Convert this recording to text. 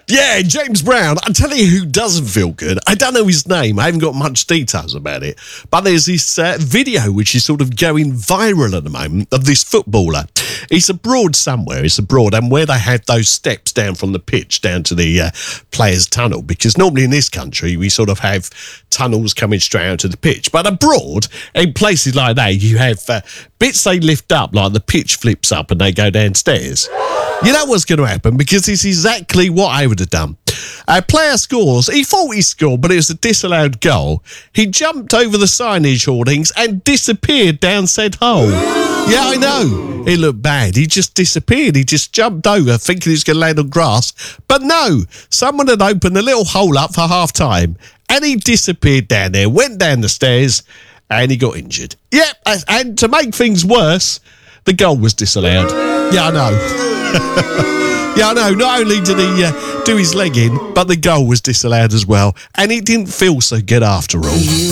Yeah, James Brown. I tell you who doesn't feel good. I don't know his name. I haven't got much details about it. But there's this video which is sort of going viral at the moment of this footballer. He's abroad somewhere. He's abroad, and where they have those steps down from the pitch down to the players' tunnel, because normally in this country we sort of have tunnels coming straight out to the pitch. But abroad, in places like that, you have bits they lift up, like the pitch flips up and they go downstairs. You know what's going to happen, because it's exactly what I would have done. A player scores. He thought he scored, but it was a disallowed goal. He jumped over the signage hoardings and disappeared down said hole. Yeah, I know. It looked bad. He just disappeared. He just jumped over thinking he was going to land on grass. But no, someone had opened a little hole up for half-time, and he disappeared down there, went down the stairs, and he got injured. Yeah, and to make things worse, the goal was disallowed. Yeah, I know. Yeah, I know. Not only did he do his leg in, but the goal was disallowed as well. And it didn't feel so good after all.